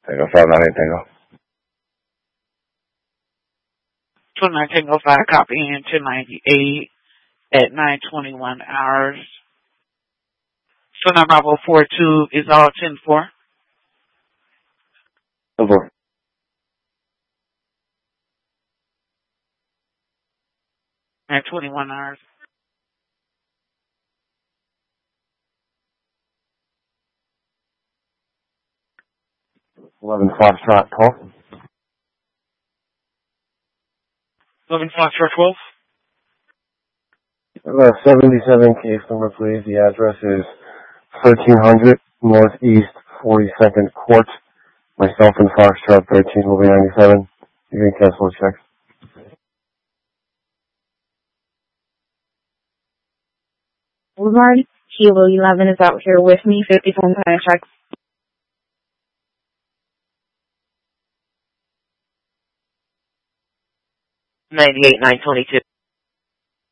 Tango 598 Tango. 29 Tango 5, copy in 1098 at 9:21 hours. Sunrise Bravo 42 is all 10-4. 10-4. At 21 hours. 11 Foxtrot 12. 11 Foxtrot 12. 77 case number, please. The address is 1300 Northeast 42nd Court. Myself and Foxtrot 13 will be 97. You can cancel the check. Boulevard, Kilo 11 is out here with me. 54 check. 98 922.